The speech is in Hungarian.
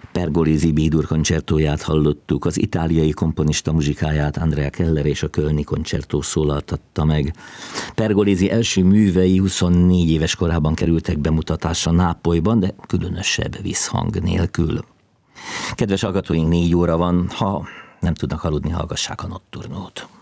Pergolesi B-dur koncertóját hallottuk, az itáliai komponista muzsikáját Andrea Keller és a Kölni koncertó szólaltatta meg. Pergolesi első művei 24 éves korában kerültek bemutatásra Nápolyban, de különösebb visszhang nélkül. Kedves hallgatóink, 4 óra van, ha nem tudnak aludni, hallgassák a Nocturnót.